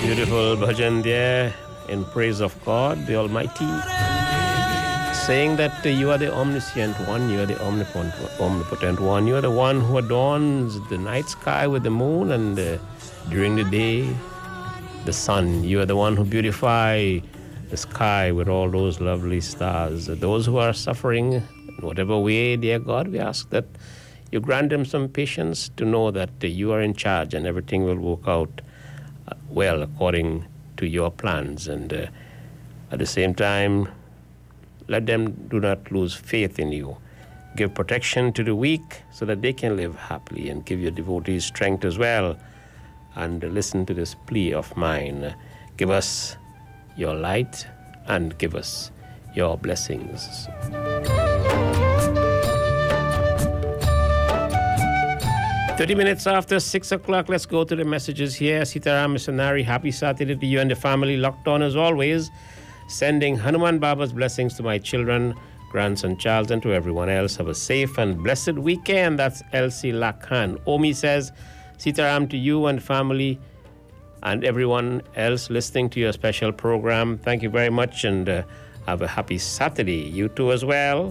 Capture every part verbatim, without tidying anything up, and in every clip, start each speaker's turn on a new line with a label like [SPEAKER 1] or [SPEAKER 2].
[SPEAKER 1] Beautiful bhajan there in praise of God, the Almighty, saying that uh, you are the omniscient one, you are the omnipotent, omnipotent one, you are the one who adorns the night sky with the moon and uh, during the day, the sun. You are the one who beautify the sky with all those lovely stars. Those who are suffering in whatever way, dear God, we ask that you grant them some patience to know that uh, you are in charge and everything will work out uh, well according to your plans. And uh, at the same time, let them do not lose faith in you. Give protection to the weak so that they can live happily, and give your devotees strength as well. And uh, listen to this plea of mine. Give us your light and give us your blessings. thirty minutes after six o'clock, let's go to the messages here. Sitaram Missionary, happy Saturday to you and the family, locked on as always. Sending Hanuman Baba's blessings to my children, grandson Charles, and to everyone else. Have a safe and blessed weekend. That's Elsie Lakhan. Omi says, Sitaram to you and family and everyone else listening to your special program. Thank you very much, and uh, have a happy Saturday. You too as well.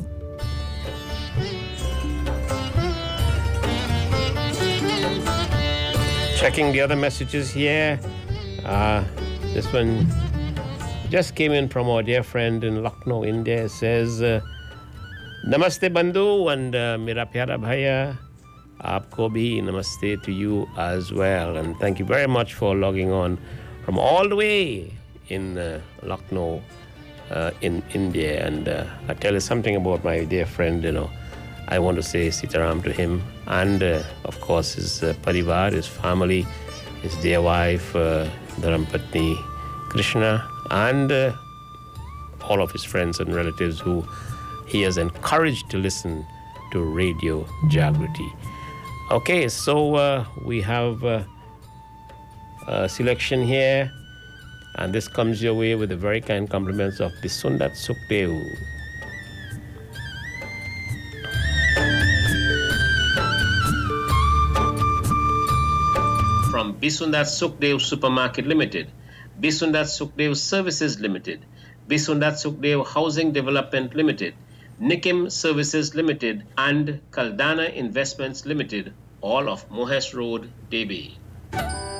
[SPEAKER 1] Checking the other messages here. Uh, this one just came in from our dear friend in Lucknow, India. It says, uh, Namaste Bandhu and uh, Mera Pyara Bhaiya. Aapko bhi namaste to you as well. And thank you very much for logging on from all the way in uh, Lucknow, uh, in India. And uh, I tell you something about my dear friend, you know. I want to say Sitaram to him and, uh, of course, his uh, parivar, his family, his dear wife, uh, Dharampatni Krishna, and uh, all of his friends and relatives who he has encouraged to listen to Radio Jagriti. Okay, so uh, we have uh, a selection here, and this comes your way with the very kind compliments of Bisundat Sukhdev. From Bisundat Sukhdev Supermarket Limited, Bisundat Sukhdev Services Limited, Bisundat Sukhdev Housing Development Limited, Nikim Services Limited, and Kaldana Investments Limited, all of Mohes Road, Debi.